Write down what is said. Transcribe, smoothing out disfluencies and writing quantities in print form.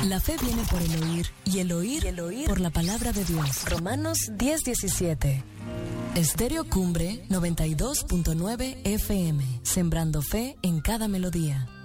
La fe viene por el oír, y el oír por la palabra de Dios. Romanos 10:17. Estéreo Cumbre 92.9 FM, sembrando fe en cada melodía.